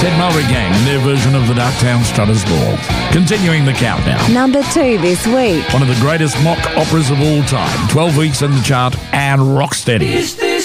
Ted Mulry Gang and their version of the Darktown Strutters Ball. Continuing the countdown. Number 2 this week. One of the greatest mock operas of all time. 12 weeks in the chart and rock steady.